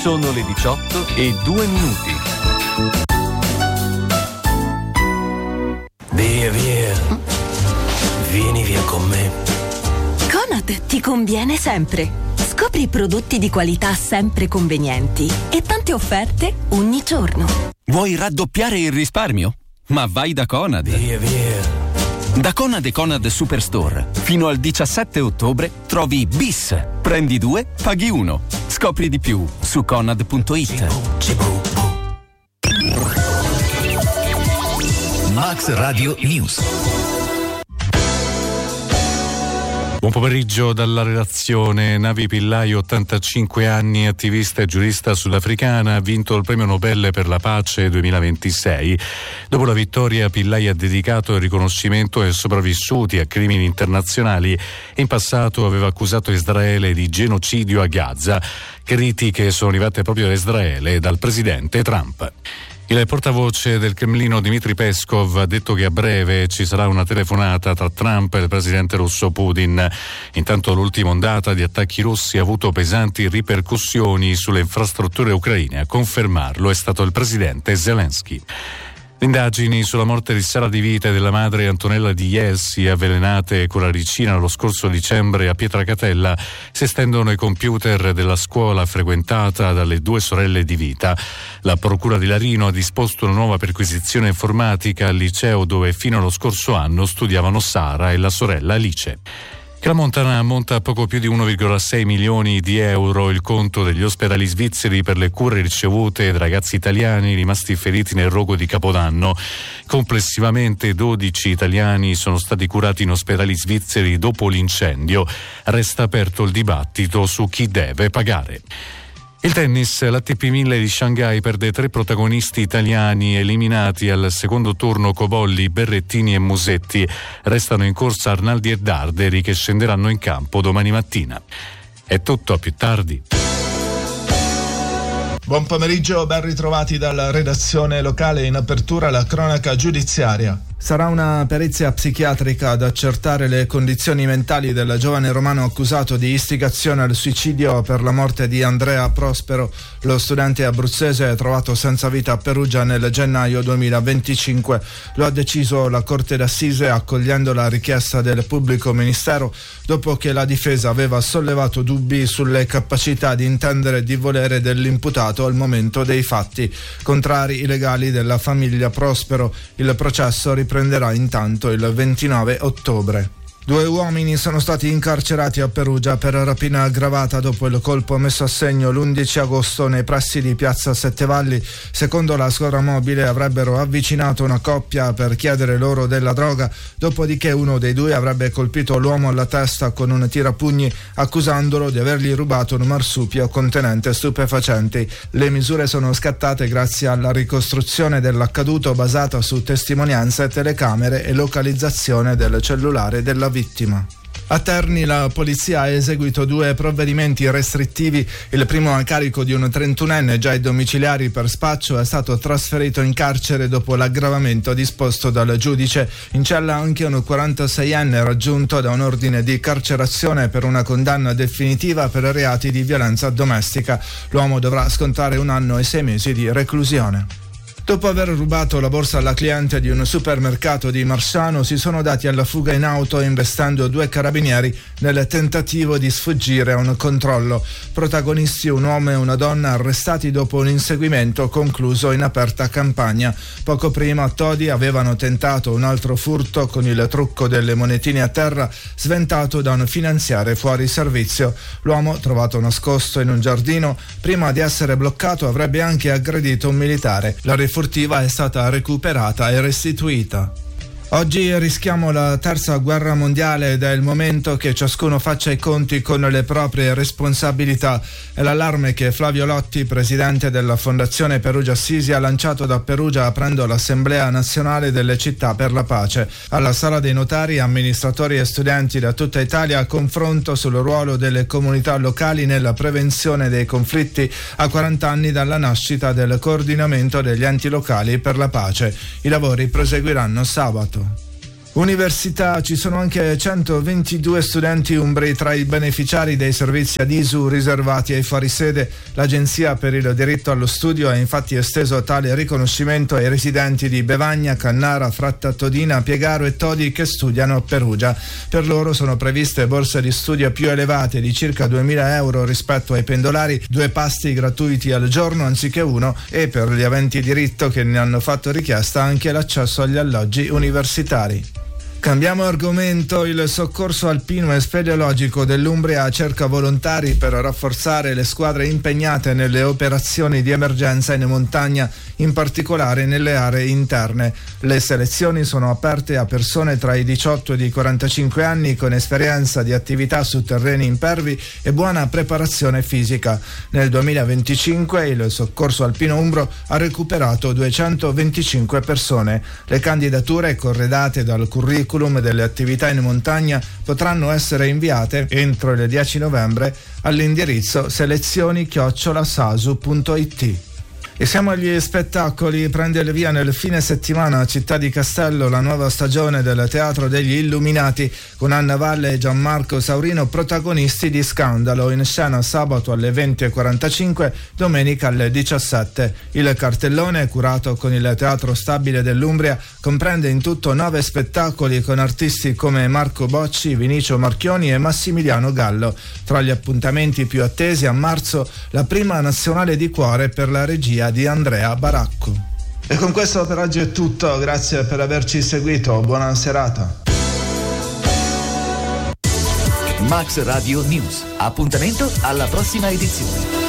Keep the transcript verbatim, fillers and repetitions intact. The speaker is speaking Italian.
Sono le diciotto e due minuti. Via, via. Vieni via con me. Conad ti conviene sempre. Scopri prodotti di qualità sempre convenienti e tante offerte ogni giorno. Vuoi raddoppiare il risparmio? Ma vai da Conad. Via, via. Da Conad e Conad Superstore fino al diciassette ottobre trovi Bis. Prendi due, paghi uno. Scopri di più su conad punto it. Max Radio News. Buon pomeriggio dalla redazione. Navi Pillai, ottantacinque anni, attivista e giurista sudafricana, ha vinto il premio Nobel per la pace duemilaventisei. Dopo la vittoria, Pillai ha dedicato il riconoscimento ai sopravvissuti a crimini internazionali. In passato aveva accusato Israele di genocidio a Gaza. Critiche sono arrivate proprio da Israele e dal presidente Trump. Il portavoce del Cremlino Dmitry Peskov ha detto che a breve ci sarà una telefonata tra Trump e il presidente russo Putin. Intanto l'ultima ondata di attacchi russi ha avuto pesanti ripercussioni sulle infrastrutture ucraine. A confermarlo è stato il presidente Zelensky. Le indagini sulla morte di Sara Di Vita e della madre Antonella Di Ielsi, avvelenate con la ricina lo scorso dicembre a Pietracatella, si estendono ai computer della scuola frequentata dalle due sorelle Di Vita. La procura di Larino ha disposto una nuova perquisizione informatica al liceo dove fino allo scorso anno studiavano Sara e la sorella Alice. Che la Montana ammonta a poco più di uno virgola sei milioni di euro il conto degli ospedali svizzeri per le cure ricevute da ragazzi italiani rimasti feriti nel rogo di Capodanno. Complessivamente dodici italiani sono stati curati in ospedali svizzeri dopo l'incendio. Resta aperto il dibattito su chi deve pagare. Il tennis, l'A T P mille di Shanghai perde tre protagonisti italiani eliminati al secondo turno: Cobolli, Berrettini e Musetti. Restano in corsa Arnaldi e Darderi che scenderanno in campo domani mattina. È tutto, a più tardi. Buon pomeriggio, ben ritrovati dalla redazione locale. In apertura la cronaca giudiziaria. Sarà una perizia psichiatrica ad accertare le condizioni mentali del giovane romano accusato di istigazione al suicidio per la morte di Andrea Prospero, lo studente abruzzese trovato senza vita a Perugia nel gennaio duemilaventicinque. Lo ha deciso la Corte d'Assise accogliendo la richiesta del pubblico ministero dopo che la difesa aveva sollevato dubbi sulle capacità di intendere e di volere dell'imputato al momento dei fatti. Contrari i legali della famiglia Prospero, il processo riprenderà prenderà intanto il ventinove ottobre. Due uomini sono stati incarcerati a Perugia per rapina aggravata dopo il colpo messo a segno l'undici agosto nei pressi di piazza Settevalli. Secondo la squadra mobile avrebbero avvicinato una coppia per chiedere loro della droga, dopodiché uno dei due avrebbe colpito l'uomo alla testa con un tirapugni accusandolo di avergli rubato un marsupio contenente stupefacenti. Le misure sono scattate grazie alla ricostruzione dell'accaduto basata su testimonianze, telecamere e localizzazione del cellulare della vittima. A Terni la polizia ha eseguito due provvedimenti restrittivi. Il primo a carico di un trentunenne già ai domiciliari per spaccio è stato trasferito in carcere dopo l'aggravamento disposto dal giudice. In cella anche un quarantaseienne raggiunto da un ordine di carcerazione per una condanna definitiva per reati di violenza domestica. L'uomo dovrà scontare un anno e sei mesi di reclusione. Dopo aver rubato la borsa alla cliente di un supermercato di Marsano, si sono dati alla fuga in auto investendo due carabinieri nel tentativo di sfuggire a un controllo. Protagonisti un uomo e una donna arrestati dopo un inseguimento concluso in aperta campagna. Poco prima a Todi avevano tentato un altro furto con il trucco delle monetine a terra sventato da un finanziere fuori servizio. L'uomo, trovato nascosto in un giardino, prima di essere bloccato avrebbe anche aggredito un militare. La furtiva è stata recuperata e restituita. Oggi rischiamo la terza guerra mondiale ed è il momento che ciascuno faccia i conti con le proprie responsabilità. È l'allarme che Flavio Lotti, presidente della Fondazione Perugia Assisi, ha lanciato da Perugia aprendo l'Assemblea Nazionale delle Città per la Pace. Alla Sala dei Notari, amministratori e studenti da tutta Italia a confronto sul ruolo delle comunità locali nella prevenzione dei conflitti a quaranta anni dalla nascita del coordinamento degli enti locali per la pace. I lavori proseguiranno sabato. Università, ci sono anche centoventidue studenti umbri tra i beneficiari dei servizi ad I S U riservati ai fuorisede. L'Agenzia per il diritto allo studio ha infatti esteso tale riconoscimento ai residenti di Bevagna, Cannara, Fratta Todina, Piegaro e Todi che studiano a Perugia. Per loro sono previste borse di studio più elevate di circa duemila euro rispetto ai pendolari, due pasti gratuiti al giorno anziché uno e per gli aventi diritto che ne hanno fatto richiesta anche l'accesso agli alloggi universitari. Cambiamo argomento. Il soccorso alpino e speleologico dell'Umbria cerca volontari per rafforzare le squadre impegnate nelle operazioni di emergenza in montagna, in particolare nelle aree interne. Le selezioni sono aperte a persone tra i diciotto e i quarantacinque anni con esperienza di attività su terreni impervi e buona preparazione fisica. Nel duemilaventicinque il soccorso alpino umbro ha recuperato duecentoventicinque persone. Le candidature, corredate dal curriculum delle attività in montagna, potranno essere inviate entro il dieci novembre all'indirizzo selezioni chiocciola sasu punto it. E siamo agli spettacoli. Prende il via nel fine settimana a Città di Castello la nuova stagione del Teatro degli Illuminati, con Anna Valle e Gianmarco Saurino protagonisti di Scandalo, in scena sabato alle venti e quarantacinque, domenica alle diciassette. Il cartellone, curato con il Teatro Stabile dell'Umbria, comprende in tutto nove spettacoli con artisti come Marco Bocci, Vinicio Marchioni e Massimiliano Gallo. Tra gli appuntamenti più attesi, a marzo la prima nazionale di cuore per la regia di Andrea Baracco. E con questo per oggi è tutto, grazie per averci seguito, buona serata. Max Radio News, appuntamento alla prossima edizione.